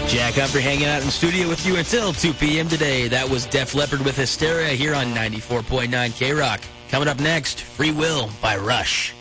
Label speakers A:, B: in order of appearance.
A: Jack Humphrey hanging out in the studio with you until 2 p.m. today. That was Def Leppard with Hysteria here on 94.9 K-Rock. Coming up next, Free Will by Rush.